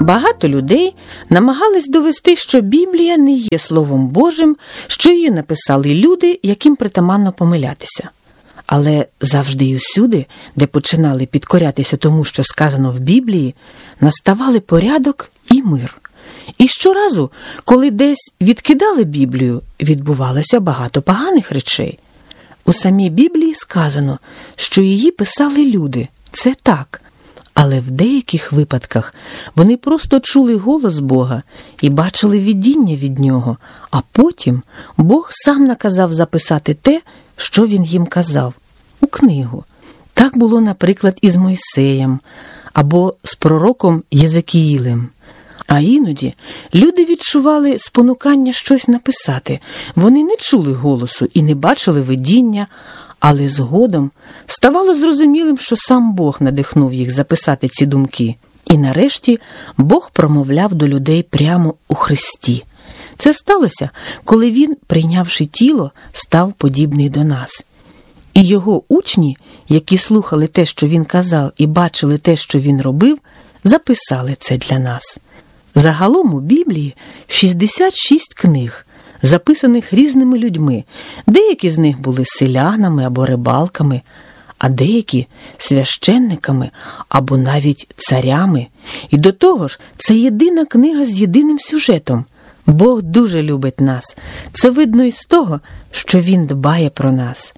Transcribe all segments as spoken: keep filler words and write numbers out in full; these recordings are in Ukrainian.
Багато людей намагались довести, що Біблія не є Словом Божим, що її написали люди, яким притаманно помилятися. Але завжди й усюди, де починали підкорятися тому, що сказано в Біблії, наставали порядок і мир. І щоразу, коли десь відкидали Біблію, відбувалося багато поганих речей. У самій Біблії сказано, що її писали люди. Це так. Але в деяких випадках вони просто чули голос Бога і бачили видіння від Нього, а потім Бог сам наказав записати те, що Він їм казав, у книгу. Так було, наприклад, із Мойсеєм або з пророком Єзекіїлем. А іноді люди відчували спонукання щось написати. Вони не чули голосу і не бачили видіння, але згодом ставало зрозумілим, що сам Бог надихнув їх записати ці думки. І нарешті Бог промовляв до людей прямо у Христі. Це сталося, коли Він, прийнявши тіло, став подібний до нас. І Його учні, які слухали те, що Він казав, і бачили те, що Він робив, записали це для нас. Загалом у Біблії шістдесят шість книг, записаних різними людьми. Деякі з них були селянами або рибалками, а деякі – священниками або навіть царями. І до того ж, це єдина книга з єдиним сюжетом. Бог дуже любить нас. Це видно із того, що Він дбає про нас.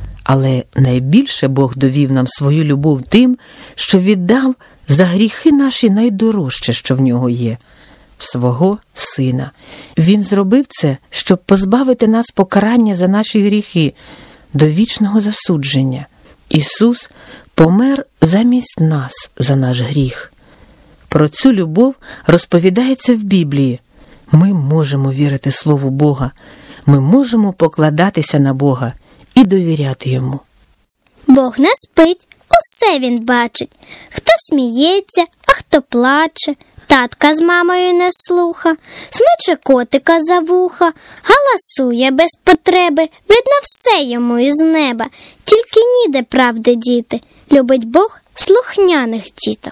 Але найбільше Бог довів нам свою любов тим, що віддав за гріхи наші найдорожче, що в Нього є – свого Сина. Він зробив це, щоб позбавити нас покарання за наші гріхи до вічного засудження. Ісус помер замість нас за наш гріх. Про цю любов розповідається в Біблії. Ми можемо вірити Слову Бога, ми можемо покладатися на Бога і довіряти Йому. Бог не спить, усе Він бачить. Хто сміється, а хто плаче, татка з мамою не слуха, смиче котика за вуха, галасує без потреби, видно все йому із неба. Тільки ніде правди діти, любить Бог слухняних діток.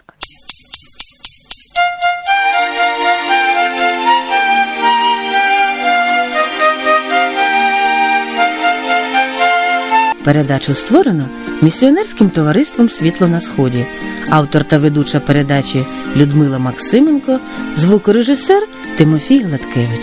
Передачу створено місіонерським товариством «Світло на Сході». Автор та ведуча передачі Людмила Максименко, звукорежисер Тимофій Гладкевич.